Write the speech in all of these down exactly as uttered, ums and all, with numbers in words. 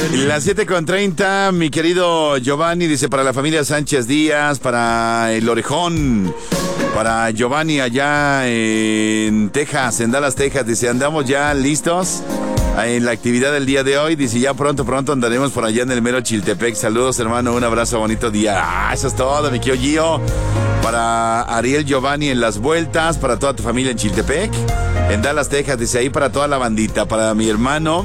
Las siete con treinta, mi querido Giovanni dice para la familia Sánchez Díaz, para el Orejón, para Giovanni allá en Texas, en Dallas, Texas, dice, andamos ya listos en la actividad del día de hoy, dice, ya pronto, pronto andaremos por allá en el mero Chiltepec. Saludos, hermano, un abrazo, bonito día. Ah, eso es todo, mi querido Gio. Para Ariel Giovanni en Las Vueltas, para toda tu familia en Chiltepec, en Dallas, Texas, dice, ahí para toda la bandita, para mi hermano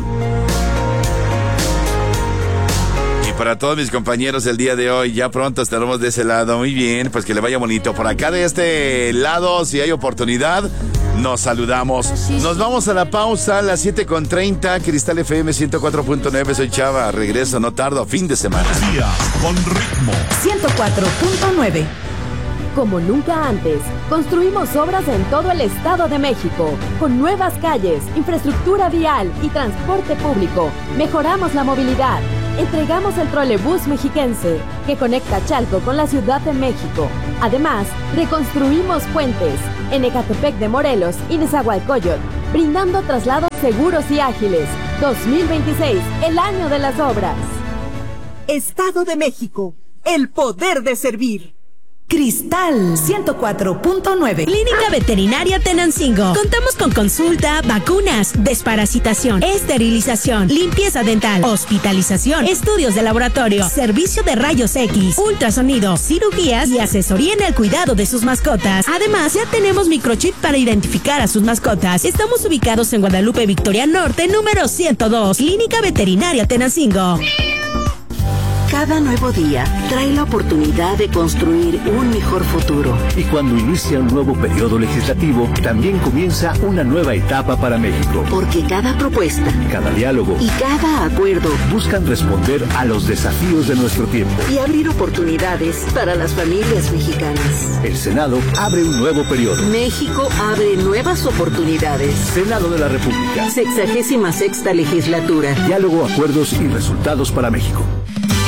y para todos mis compañeros el día de hoy. Ya pronto estaremos de ese lado. Muy bien, pues que le vaya bonito. Por acá de este lado, si hay oportunidad, nos saludamos. Nos vamos a la pausa a las siete con treinta, Cristal F M ciento cuatro punto nueve. Soy Chava, regreso, no tardo, fin de semana. Con ritmo ciento cuatro punto nueve. Como nunca antes, construimos obras en todo el Estado de México, con nuevas calles, infraestructura vial y transporte público. Mejoramos la movilidad. Entregamos el trolebús mexiquense, que conecta Chalco con la Ciudad de México. Además, reconstruimos puentes en Ecatepec de Morelos y Nezahualcóyotl, brindando traslados seguros y ágiles. dos mil veintiséis, el año de las obras. Estado de México, el poder de servir. Cristal ciento cuatro punto nueve. Clínica Veterinaria Tenancingo. Contamos con consulta, vacunas, desparasitación, esterilización, limpieza dental, hospitalización, estudios de laboratorio, servicio de rayos X, ultrasonido, cirugías y asesoría en el cuidado de sus mascotas. Además, ya tenemos microchip para identificar a sus mascotas. Estamos ubicados en Guadalupe Victoria Norte, número ciento dos. Clínica Veterinaria Tenancingo. Cada nuevo día trae la oportunidad de construir un mejor futuro. Y cuando inicia un nuevo periodo legislativo, también comienza una nueva etapa para México. Porque cada propuesta, cada diálogo y cada acuerdo buscan responder a los desafíos de nuestro tiempo y abrir oportunidades para las familias mexicanas. El Senado abre un nuevo periodo. México abre nuevas oportunidades. Senado de la República. Sexagésima sexta legislatura. Diálogo, acuerdos y resultados para México.